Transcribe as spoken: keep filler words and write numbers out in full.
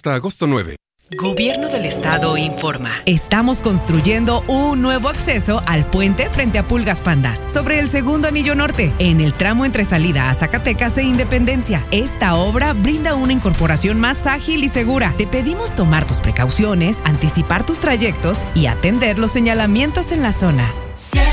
hasta agosto nueve. Gobierno del Estado informa. Estamos construyendo un nuevo acceso al puente frente a Pulgas Pandas, sobre el segundo anillo norte, en el tramo entre salida a Zacatecas e Independencia. Esta obra brinda una incorporación más ágil y segura. Te pedimos tomar tus precauciones, anticipar tus trayectos y atender los señalamientos en la zona.